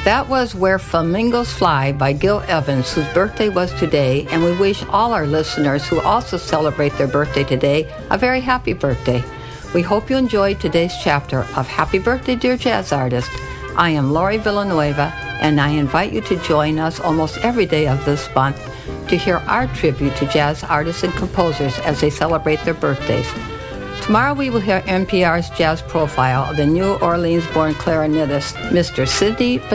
That was Where Flamingos Fly by Gil Evans, whose birthday was today, and we wish all our listeners who also celebrate their birthday today a very happy birthday. We hope you enjoyed today's chapter of Happy Birthday, Dear Jazz Artist. I am Lori Villanueva, and I invite you to join us almost every day of this month to hear our tribute to jazz artists and composers as they celebrate their birthdays. Tomorrow we will hear NPR's Jazz Profile of the New Orleans-born clarinetist, Mr. Sidney